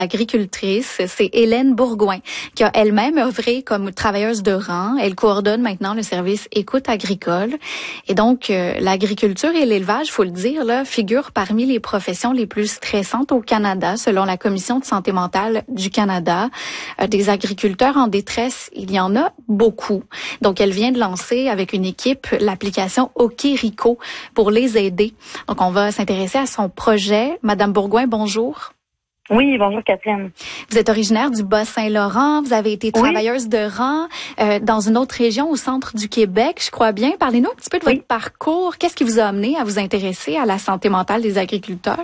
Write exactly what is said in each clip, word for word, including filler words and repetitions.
agricultrice, c'est Hélène Bourgouin, qui a elle-même œuvré comme travailleuse de rang. Elle coordonne maintenant le service écoute agricole. Et donc, euh, l'agriculture et l'élevage, faut le dire, là, figurent parmi les professions les plus stressantes au Canada, selon la Commission de santé mentale du Canada. Euh, des agriculteurs en détresse, il y en a beaucoup. Donc, elle vient de lancer avec une équipe l'application OK Rico pour les aider. Donc, on va s'intéresser à son projet. Madame Bourgouin, bonjour. Oui, bonjour Catherine. Vous êtes originaire du Bas-Saint-Laurent. Vous avez été travailleuse oui. de rang euh, dans une autre région au centre du Québec, je crois bien. Parlez-nous un petit peu de oui. votre parcours. Qu'est-ce qui vous a amené à vous intéresser à la santé mentale des agriculteurs?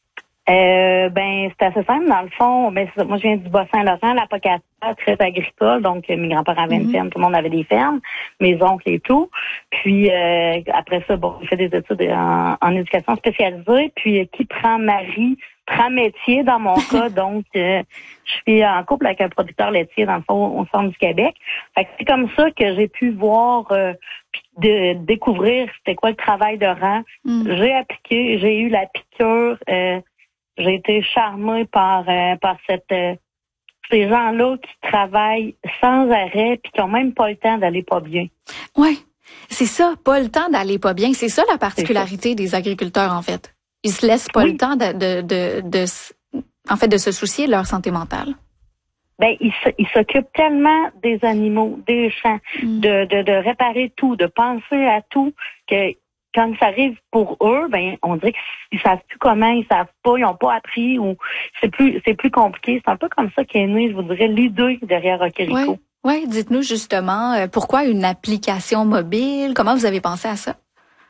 Euh, ben, c'est assez simple. Dans le fond, ben, moi, je viens du Bas-Saint-Laurent, la Pocatière, très agricole. Donc, mes grands-parents avaient mm-hmm. une ferme, tout le monde avait des fermes, mes oncles et tout. Puis, euh, après ça, bon, j'ai fait des études en, en éducation spécialisée. Puis, euh, qui prend mari, prend métier dans mon cas. Donc, euh, je suis en couple avec un producteur laitier, dans le fond, au centre du Québec. Fait que c'est comme ça que j'ai pu voir, euh, de découvrir c'était quoi le travail de rang. Mm. J'ai appliqué, j'ai eu la piqûre, euh, j'ai été charmée par euh, par cette euh, ces gens-là qui travaillent sans arrêt puis qui ont même pas le temps d'aller pas bien. Ouais, c'est ça, pas le temps d'aller pas bien. C'est ça la particularité des agriculteurs en fait. Ils se laissent pas oui. le temps de, de de de en fait de se soucier de leur santé mentale. Ben ils ils s'occupent tellement des animaux, des champs, mm. de, de de réparer tout, de penser à tout que quand ça arrive pour eux, ben on dirait qu'ils savent plus comment, ils savent pas, ils ont pas appris ou c'est plus c'est plus compliqué. C'est un peu comme ça qu'est né, je vous dirais, l'idée derrière OK Rico. Oui, ouais, dites-nous justement euh, pourquoi une application mobile, comment vous avez pensé à ça?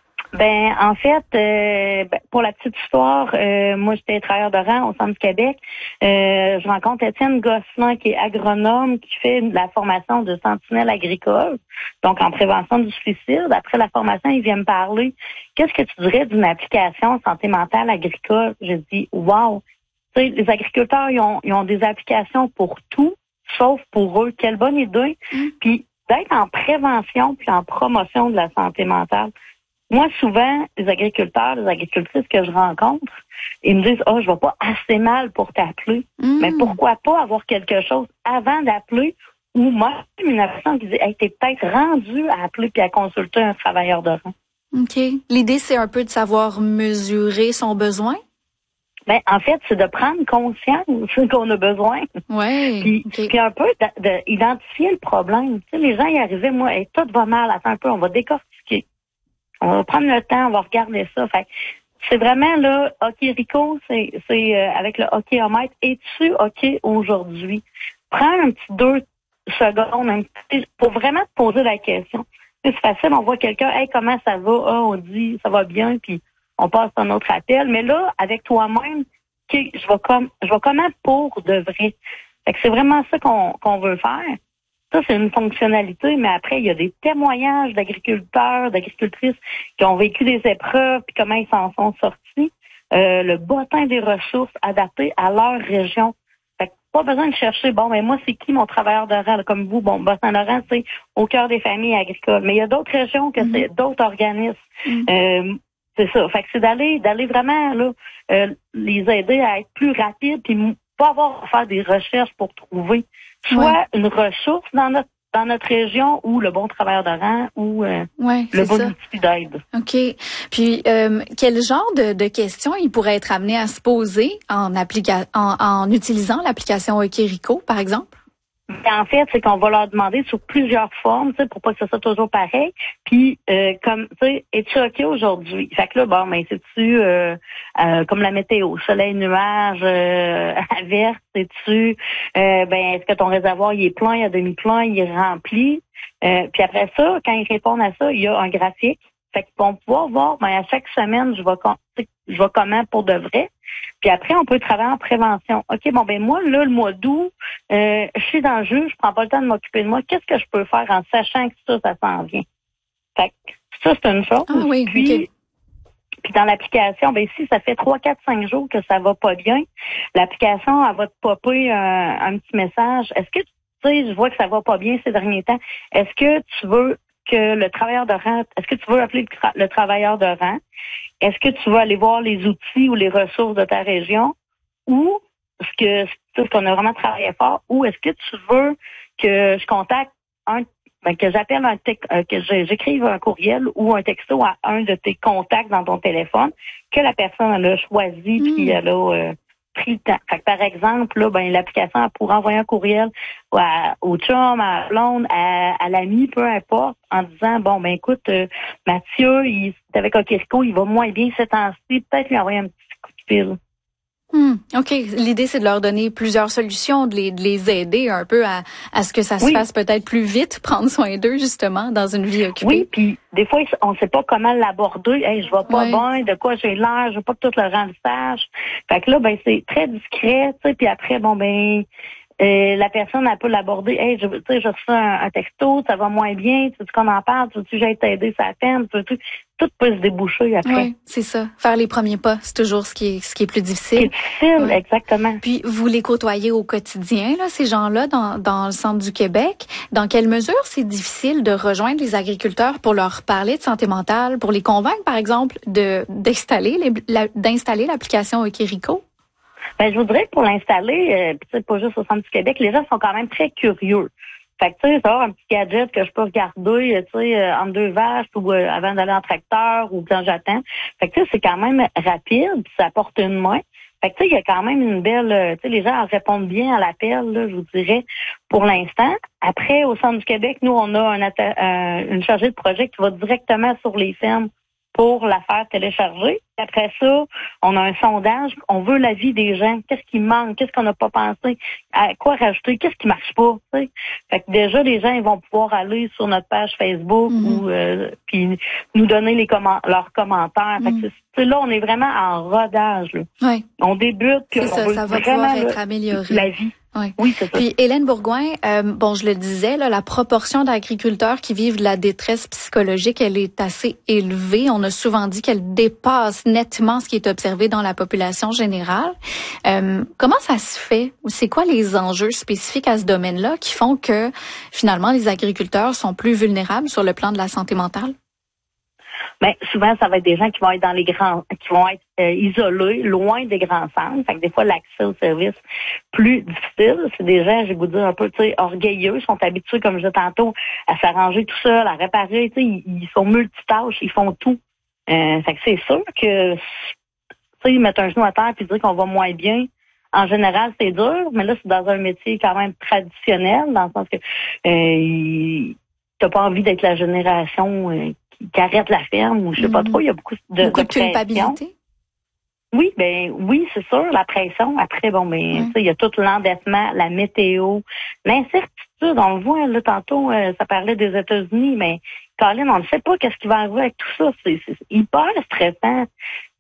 Ben en fait, euh, ben, pour la petite histoire, euh, moi j'étais travailleur de rang au centre du Québec. Euh, je rencontre Étienne Gosselin qui est agronome, qui fait la formation de sentinelle agricole, donc en prévention du suicide. Après la formation, il vient me parler. Qu'est-ce que tu dirais d'une application santé mentale agricole? Je dis wow. Tu sais, les agriculteurs ils ont, ils ont des applications pour tout, sauf pour eux. Quelle bonne idée. Mm. Puis d'être en prévention puis en promotion de la santé mentale. Moi, souvent, les agriculteurs, les agricultrices que je rencontre, ils me disent « Oh, je vais pas assez mal pour t'appeler. Mm. » Mais pourquoi pas avoir quelque chose avant d'appeler ou même une personne qui dit hey, « T'es peut-être rendu à appeler puis à consulter un travailleur de rang. » OK. L'idée, c'est un peu de savoir mesurer son besoin? Ben, en fait, c'est de prendre conscience qu'on a besoin. Oui. Puis, okay. puis un peu d'identifier le problème. Tu sais, les gens y arrivaient, moi, hey, tout va mal, attends un peu, on va décortiquer. On va prendre le temps, on va regarder ça. Fait c'est vraiment là, OK Rico, c'est c'est euh, avec le OK-omètre. Es-tu OK aujourd'hui? Prends un petit deux secondes un petit, pour vraiment te poser la question. C'est facile, on voit quelqu'un, hey, comment ça va? Ah, on dit ça va bien, puis on passe à un autre appel. Mais là, avec toi-même, okay, je vais comme je vais comment pour de vrai. Fait que c'est vraiment ça qu'on qu'on veut faire. Ça, c'est une fonctionnalité, mais après, il y a des témoignages d'agriculteurs, d'agricultrices qui ont vécu des épreuves, puis comment ils s'en sont sortis. Euh, le bottin des ressources adaptées à leur région. Fait que pas besoin de chercher, bon, mais moi, c'est qui mon travailleur de rang? Comme vous, bon, Bas-Saint-Laurent, c'est au cœur des familles agricoles. Mais il y a d'autres régions que mm-hmm. c'est d'autres organismes. Mm-hmm. Euh, c'est ça. Fait que c'est d'aller, d'aller vraiment, là, euh, les aider à être plus rapides, puis pas avoir à faire des recherches pour trouver soit ouais. une ressource dans notre dans notre région ou le bon travailleur de rang ou euh, ouais, le bon outil d'aide. OK. Puis euh, quel genre de, de questions il pourrait être amené à se poser en applica- en, en utilisant l'application OK Rico, par exemple? En fait, c'est qu'on va leur demander sur plusieurs formes, tu sais, pour pas que ce soit toujours pareil. Puis, euh, comme, tu sais, es-tu OK aujourd'hui? Fait que là, bon, ben, c'est-tu euh, euh, comme la météo, soleil, nuage, euh, averse, c'est-tu, euh, ben, est-ce que ton réservoir, il est plein, il est demi-plein, il est rempli? Euh, puis après ça, quand ils répondent à ça, il y a un graphique. Fait qu'ils vont pouvoir voir, ben, à chaque semaine, je vais, je vais comment pour de vrai. Puis après, on peut travailler en prévention. OK, bon, ben moi, là, le mois d'août, euh, je suis dans le jeu, je prends pas le temps de m'occuper de moi. Qu'est-ce que je peux faire en sachant que ça, ça s'en vient? Fait que ça, c'est une chose. Ah oui, puis, okay. puis dans l'application, ben si ça fait trois, quatre, cinq jours que ça va pas bien, l'application, elle va te popper un, un petit message. Est-ce que, tu sais, je vois que ça va pas bien ces derniers temps. Est-ce que tu veux que le travailleur de rang, est-ce que tu veux appeler le, tra- le travailleur de rang? Est-ce que tu veux aller voir les outils ou les ressources de ta région? Ou ce que ce qu'on a vraiment travaillé fort, ou est-ce que tu veux que je contacte un, ben, que j'appelle un tec, euh, que j'écrive un courriel ou un texto à un de tes contacts dans ton téléphone, que la personne elle a choisi mmh. puis elle a euh, pris le temps. Fait que, par exemple, là, ben, l'application elle pourrait envoyer un courriel à, au chum, à la blonde, à, à l'ami, peu importe, en disant, bon, ben écoute, euh, Mathieu, il est avec Okirico, il va moins bien ces temps-ci, peut-être lui envoyer un petit coup de fil. Hmm, OK. L'idée, c'est de leur donner plusieurs solutions, de les, de les aider un peu à, à ce que ça se oui. fasse peut-être plus vite, prendre soin d'eux, justement, dans une vie occupée. Oui, puis des fois, on ne sait pas comment l'aborder. Hey, je vais pas ouais. bien, de quoi j'ai l'air, je veux pas que tout le rang le sache. Fait que là, ben, c'est très discret, tu sais, puis après, bon, ben, euh, la personne, elle peut l'aborder. Hey, je, tu sais, je reçois un, un texto, ça va moins bien, tu veux qu'on en parle, tu veux que j'aille t'aider, ça peine, tu veux tout, tout peut se déboucher après. Oui, c'est ça. Faire les premiers pas, c'est toujours ce qui est, ce qui est plus difficile. C'est difficile, ouais. Exactement. Puis, vous les côtoyez au quotidien, là, ces gens-là, dans, dans le centre du Québec. Dans quelle mesure c'est difficile de rejoindre les agriculteurs pour leur parler de santé mentale, pour les convaincre, par exemple, de, d'installer, les, la, d'installer l'application Okirico? Ben, je voudrais que pour l'installer, euh, pas juste au centre du Québec, les gens sont quand même très curieux. Fait que, tu sais, savoir un petit gadget que je peux regarder, tu sais, euh, en deux vaches ou euh, avant d'aller en tracteur ou quand j'attends. Fait que, tu sais, c'est quand même rapide, puis ça porte une main. Fait que, tu sais, il y a quand même une belle, tu sais, les gens répondent bien à l'appel, là, je vous dirais, pour l'instant. Après, au centre du Québec, nous, on a un euh, une chargée de projet qui va directement sur les fermes pour la faire télécharger. Après ça, on a un sondage. On veut l'avis des gens. Qu'est-ce qui manque? Qu'est-ce qu'on n'a pas pensé? À quoi rajouter? Qu'est-ce qui marche pas? T'sais? Fait que déjà, les gens ils vont pouvoir aller sur notre page Facebook mm-hmm. ou euh, puis nous donner les comment leurs commentaires. Mm-hmm. Fait que c'est, là, on est vraiment en rodage. Là. Ouais. On débute. C'est ça, ça va pouvoir être amélioré. La vie. Oui. oui, c'est ça. Puis Hélène Bourgouin, euh, bon, je le disais, là, la proportion d'agriculteurs qui vivent de la détresse psychologique, elle est assez élevée. On a souvent dit qu'elle dépasse nettement ce qui est observé dans la population générale. Euh, comment ça se fait? C'est quoi les enjeux spécifiques à ce domaine-là qui font que finalement les agriculteurs sont plus vulnérables sur le plan de la santé mentale? Ben, souvent, ça va être des gens qui vont être dans les grands, qui vont être euh, isolés, loin des grands centres. Fait que des fois, l'accès aux services plus difficile. C'est des gens, je vais vous dire, un peu, tu sais, orgueilleux, sont habitués, comme je disais tantôt, à s'arranger tout seul, à réparer. Tu sais, ils, ils sont multitâches, ils font tout. Euh, fait que c'est sûr que, tu sais, mettre un genou à terre puis dire qu'on va moins bien. En général, c'est dur, mais là, c'est dans un métier quand même traditionnel, dans le sens que euh, t'as pas envie d'être la génération euh, qui arrête la ferme ou je sais pas trop, il y a beaucoup de, beaucoup de, de culpabilité. Oui, ben oui, c'est sûr, la pression. Après, bon, ben, mm. tu sais, il y a tout l'endettement, la météo, l'incertitude. On le voit là tantôt, euh, ça parlait des États-Unis, mais Colin, on ne sait pas qu'est-ce qui va arriver avec tout ça. C'est, c'est hyper stressant, euh,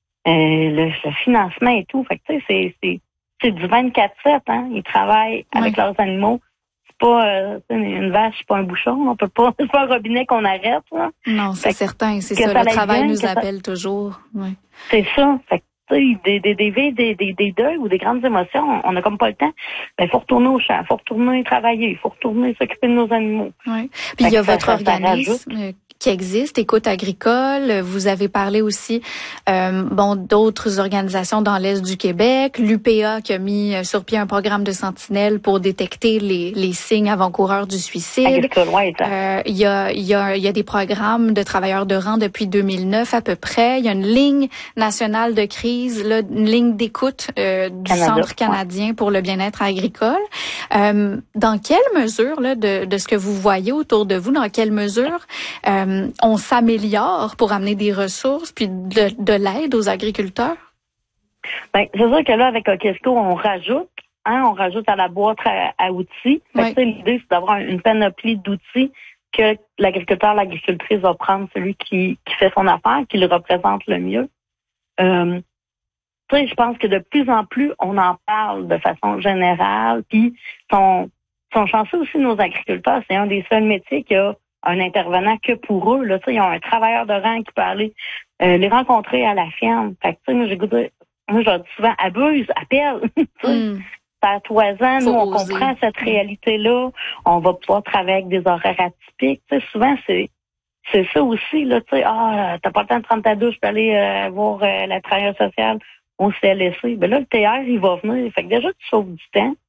le, le financement et tout. Fait que tu sais, c'est, c'est, c'est du vingt-quatre sept, hein. Ils travaillent ouais. avec leurs animaux. Pas euh, une vache, c'est pas un bouchon, on peut pas, c'est pas un robinet qu'on arrête. Là. Non, c'est fait certain, c'est ça. ça. Le travail bien, nous appelle ça... toujours. Ouais. C'est ça. Fait que, tu sais, des des des des des des deuils ou des grandes émotions, on n'a comme pas le temps. Ben, faut retourner au champ, faut retourner travailler, il faut retourner s'occuper de nos animaux. Oui. Puis il y a votre ça, organisme ça qui existe, Écoute agricole. Vous avez parlé aussi, euh, bon, d'autres organisations dans l'Est du Québec. L'U P A qui a mis sur pied un programme de sentinelle pour détecter les, les signes avant-coureurs du suicide. Euh, il y a, il y a, il y a des programmes de travailleurs de rang depuis deux mille neuf à peu près. Il y a une ligne nationale de crise, là, une ligne d'écoute euh, du Canada, Centre canadien ouais. pour le bien-être agricole. Euh, dans quelle mesure, là, de, de ce que vous voyez autour de vous, dans quelle mesure euh, on s'améliore pour amener des ressources puis de, de l'aide aux agriculteurs? Ben, c'est sûr que là, avec Okirico, on rajoute, hein, on rajoute à la boîte à, à outils. Fait que, l'idée, c'est d'avoir une panoplie d'outils que l'agriculteur, l'agricultrice va prendre celui qui, qui fait son affaire, qui le représente le mieux. Euh, tu sais, je pense que de plus en plus, on en parle de façon générale, puis sont, sont chanceux aussi nos agriculteurs. C'est un des seuls métiers qui a un intervenant que pour eux. Là, ils ont un travailleur de rang qui peut aller euh, les rencontrer à la ferme. Fait que, tu sais, moi, j'ai goûté, moi, je dis souvent, abuse, appelle. mm. C'est à trois ans, nous, on oser. comprend cette réalité-là. On va pouvoir travailler avec des horaires atypiques. Tu sais, souvent, c'est c'est ça aussi, là, tu sais, ah, t'as pas le temps de prendre ta douche, tu peux aller euh, voir euh, la travailleuse sociale au C L S C. Ben là, le T R, il va venir. Fait que déjà, tu sauves du temps.